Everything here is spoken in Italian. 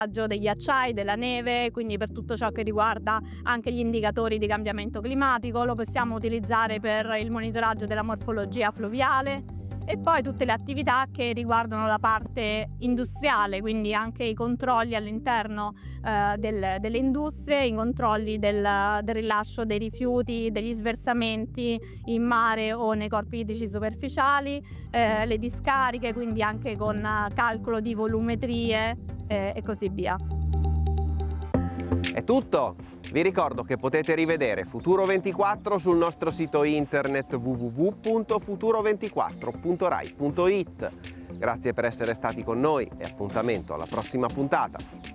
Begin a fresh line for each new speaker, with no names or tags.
degli acciai, della neve, quindi per tutto ciò che riguarda anche gli indicatori di cambiamento climatico. Lo possiamo utilizzare per il monitoraggio della morfologia fluviale e poi tutte le attività che riguardano la parte industriale, quindi anche i controlli all'interno delle industrie, i controlli del rilascio dei rifiuti, degli sversamenti in mare o nei corpi idrici superficiali, le discariche, quindi anche con calcolo di volumetrie e così via.
È tutto! Vi ricordo che potete rivedere Futuro 24 sul nostro sito internet www.futuro24.rai.it. Grazie per essere stati con noi e appuntamento alla prossima puntata.